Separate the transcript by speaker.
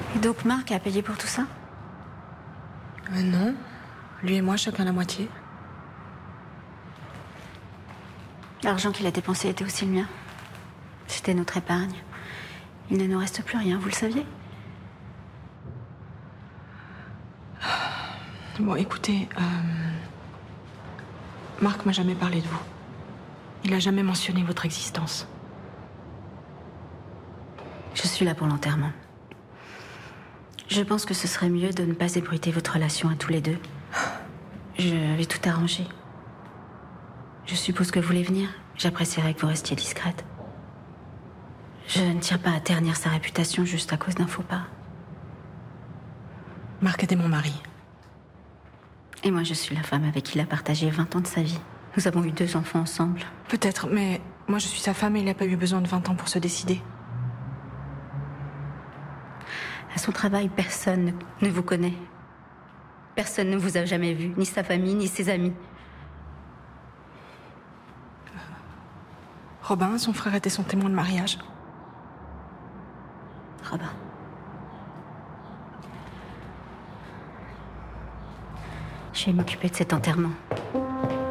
Speaker 1: Et donc Marc a payé pour tout ça?
Speaker 2: Non. Lui et moi, chacun la moitié.
Speaker 1: L'argent qu'il a dépensé était aussi le mien. C'était notre épargne. Il ne nous reste plus rien, vous le saviez?
Speaker 2: Bon, écoutez, Marc m'a jamais parlé de vous. Il a jamais mentionné votre existence.
Speaker 1: Je suis là pour l'enterrement. Je pense que ce serait mieux de ne pas ébruiter votre relation à tous les deux. Je vais tout arranger. Je suppose que vous voulez venir. J'apprécierais que vous restiez discrète. Je ne tiens pas à ternir sa réputation juste à cause d'un faux pas.
Speaker 2: Marc était mon mari.
Speaker 1: Et moi, je suis la femme avec qui il a partagé 20 ans de sa vie. Nous avons eu 2 enfants ensemble.
Speaker 2: Peut-être, mais moi je suis sa femme et il n'a pas eu besoin de 20 ans pour se décider.
Speaker 1: À son travail, personne ne vous connaît. Personne ne vous a jamais vu, ni sa famille, ni ses amis.
Speaker 2: Robin, son frère, était son témoin de mariage.
Speaker 1: Robin. Je vais m'occuper de cet enterrement.